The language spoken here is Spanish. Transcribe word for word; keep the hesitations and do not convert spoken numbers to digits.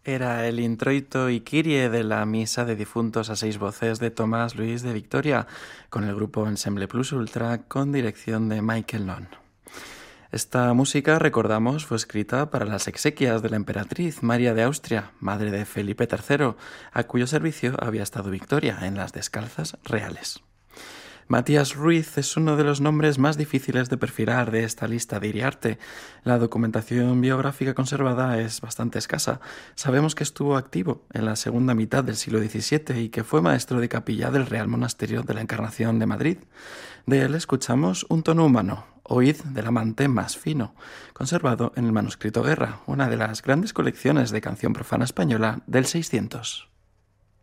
Era el introito y Kyrie de la misa de difuntos a seis voces de Tomás Luis de Victoria, con el grupo Ensemble Plus Ultra con dirección de Michael Nonn. Esta música, recordamos, fue escrita para las exequias de la emperatriz María de Austria, madre de Felipe tercero, a cuyo servicio había estado Victoria en las descalzas reales. Matías Ruiz es uno de los nombres más difíciles de perfilar de esta lista de Iriarte. La documentación biográfica conservada es bastante escasa. Sabemos que estuvo activo en la segunda mitad del siglo diecisiete y que fue maestro de capilla del Real Monasterio de la Encarnación de Madrid. De él escuchamos Un tono humano, Oíd del amante más fino, conservado en el manuscrito Guerra, una de las grandes colecciones de canción profana española del seiscientos.